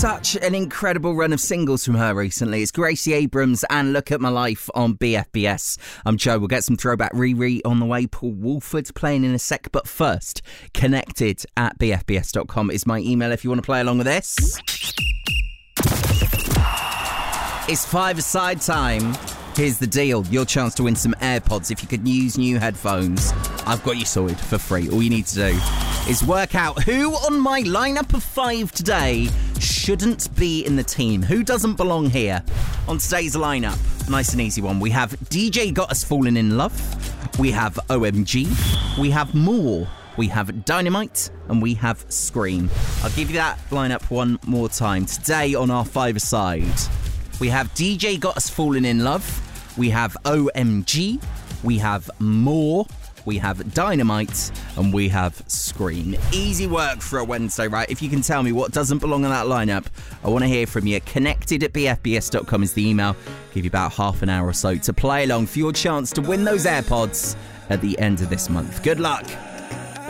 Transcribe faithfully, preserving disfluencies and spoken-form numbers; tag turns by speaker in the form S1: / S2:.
S1: such an incredible run of singles from her recently. It's Gracie Abrams and Look at My Life on B F B S. I'm Joe. We'll get some throwback Riri on the way. Paul Woolford's playing in a sec. But first, connected at b f b s dot com is my email if you want to play along with this. It's five-a-side time. Here's the deal. Your chance to win some AirPods if you could use new headphones. I've got you sorted for free. All you need to do is work out who on my lineup of five today shouldn't be in the team. Who doesn't belong here? On today's lineup, nice and easy one. We have D J Got Us Falling in Love. We have O M G. We have More. We have Dynamite. And we have Scream. I'll give you that lineup one more time. Today on our five-a-side, we have D J Got Us Falling in Love. We have O M G. We have More. We have Dynamite. And we have Scream. Easy work for a Wednesday, right? If you can tell me what doesn't belong in that lineup, I want to hear from you. Connected at b f b s dot com is the email. Give you about half an hour or so to play along for your chance to win those AirPods at the end of this month. Good luck.